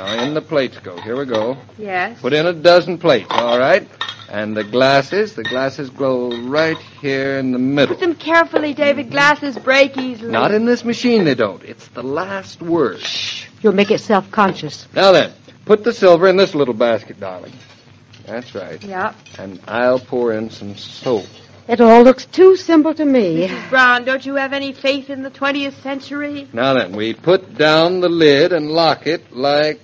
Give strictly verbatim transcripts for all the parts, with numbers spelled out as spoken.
Now, in the plates go. Here we go. Yes. Put in a dozen plates, all right? And the glasses, the glasses go right here in the middle. Put them carefully, David. Glasses break easily. Not in this machine, they don't. It's the last word. Shh. You'll make it self-conscious. Now then, put the silver in this little basket, darling. That's right. Yeah. And I'll pour in some soap. It all looks too simple to me. Missus Brown, don't you have any faith in the twentieth century? Now then, we put down the lid and lock it like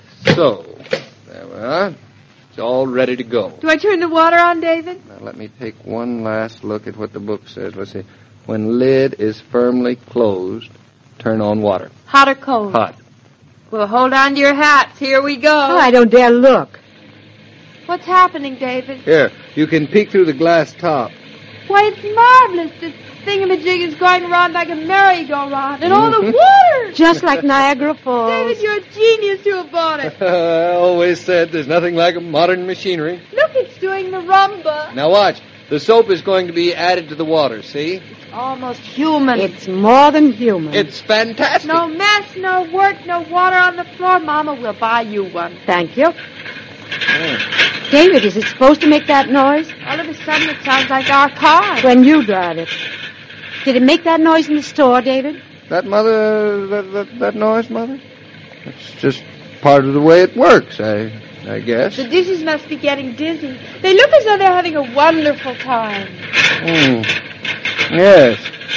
so. There we are. It's all ready to go. Do I turn the water on, David? Now let me take one last look at what the book says. Let's see. When lid is firmly closed, turn on water. Hot or cold? Hot. Well, hold on to your hats. Here we go. Oh, I don't dare look. What's happening, David? Here, you can peek through the glass top. Why, it's marvelous. This thingamajig is going around like a merry-go-round. And all the Mhm. water. Just like Niagara Falls. David, you're a genius to have bought it. I always said there's nothing like modern machinery. Look, it's doing the rumba. Now watch. The soap is going to be added to the water, see? Almost human. It's more than human. It's fantastic. No mess, no work, no water on the floor. Mama will buy you one. Thank you. Yeah. David, is it supposed to make that noise? All of a sudden, it sounds like our car. When you drive it. Did it make that noise in the store, David? That, Mother, that, that, that noise, Mother? It's just part of the way it works, I, I guess. The dishes must be getting dizzy. They look as though they're having a wonderful time. Mm. Yes.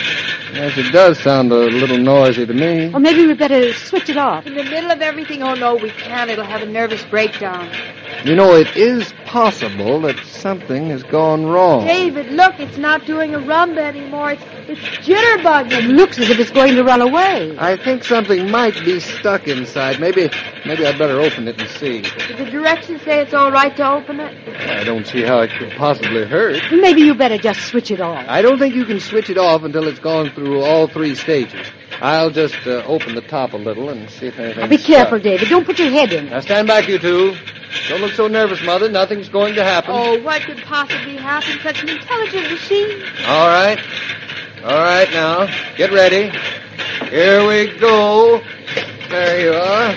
Yes, it does sound a little noisy to me. Or maybe we'd better switch it off. In the middle of everything, oh, no, we can't. It'll have a nervous breakdown. You know, it is possible that something has gone wrong. David, look, it's not doing a rumba anymore. It's, it's jitterbugging. It looks as if it's going to run away. I think something might be stuck inside. Maybe maybe I'd better open it and see. Did the directions say it's all right to open it? I don't see how it could possibly hurt. Maybe you better just switch it off. I don't think you can switch it off until it's gone through all three stages. I'll just uh, open the top a little and see if anything's Be careful, stuck. David. Don't put your head in. Now stand back, you two. Don't look so nervous, Mother. Nothing's going to happen. Oh, what could possibly happen? Such an intelligent machine. All right. All right, now. Get ready. Here we go. There you are.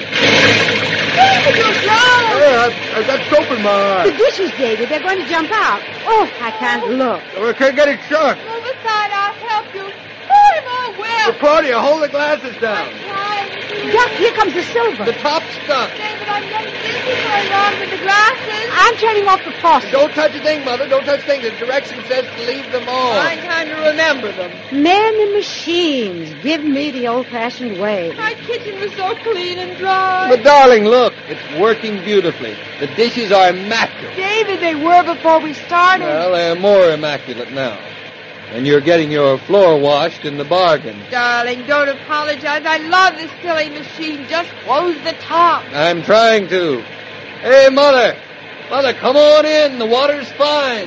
David, you're drowned. Hey, I've, I've got soap in my The eye. dishes, David. They're going to jump out. Oh, I can't look. We can't get it shut. Move aside, I'll help you. Hold him, I will. Claudia, hold the glasses down. Trying to. Duck, here comes the silver. The top's stuck. David, I'm getting dizzy going on with the glasses. I'm turning off the faucet. Don't touch a thing, Mother. Don't touch a thing. The direction says to leave them on. Find time to remember them. Men and machines. Give me the old-fashioned way. My kitchen was so clean and dry. But, darling, look. It's working beautifully. The dishes are immaculate. David, they were before we started. Well, they're more immaculate now. And you're getting your floor washed in the bargain. Darling, don't apologize. I love this silly machine. Just close the top. I'm trying to. Hey, Mother. Mother, come on in. The water's fine.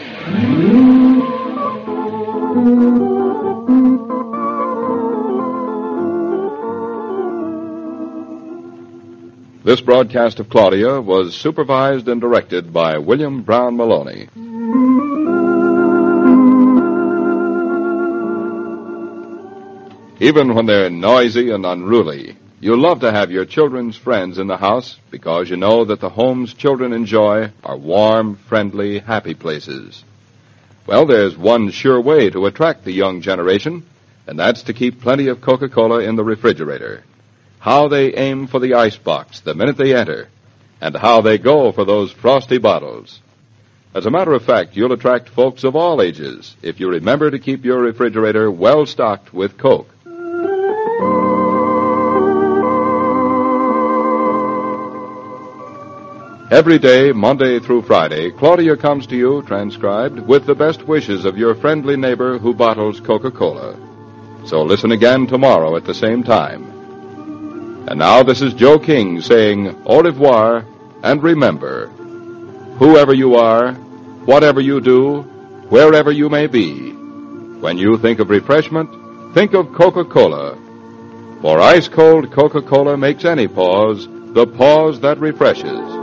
This broadcast of Claudia was supervised and directed by William Brown Maloney. Even when they're noisy and unruly, you love to have your children's friends in the house because you know that the homes children enjoy are warm, friendly, happy places. Well, there's one sure way to attract the young generation, and that's to keep plenty of Coca-Cola in the refrigerator. How they aim for the icebox the minute they enter, and how they go for those frosty bottles. As a matter of fact, you'll attract folks of all ages if you remember to keep your refrigerator well stocked with Coke. Every day, Monday through Friday, Claudia comes to you, transcribed, with the best wishes of your friendly neighbor who bottles Coca-Cola. So listen again tomorrow at the same time. And now this is Joe King saying au revoir, and remember, whoever you are, whatever you do, wherever you may be, when you think of refreshment, think of Coca-Cola. For ice-cold Coca-Cola makes any pause the pause that refreshes.